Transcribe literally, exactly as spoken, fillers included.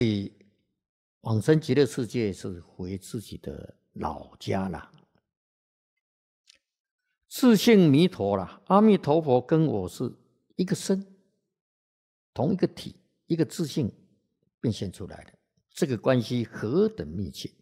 往生极乐世界是回自己的老家啦。自性弥陀啦，阿弥陀佛跟我是一个身，同一个体，一个自性变现出来的，这个关系何等密切！